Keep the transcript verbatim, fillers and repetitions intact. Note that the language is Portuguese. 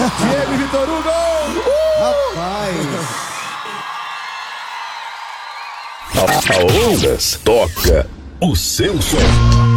Diego e Vitor Hugo! Rapaz! A Ondas toca o seu som.